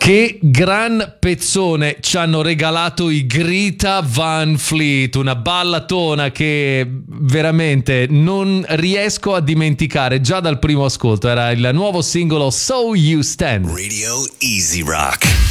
Che gran pezzone ci hanno regalato i Greta Van Fleet, una ballatona che veramente non riesco a dimenticare già dal primo ascolto. Era il nuovo singolo So You Stand. Radio Easy Rock.